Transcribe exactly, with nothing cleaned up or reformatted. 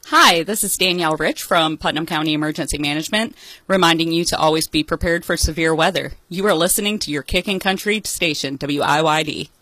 Hi, this is Danielle Rich from Putnam County Emergency Management, reminding you to always be prepared for severe weather. You are listening to your Kickin' Country station, W I Y D.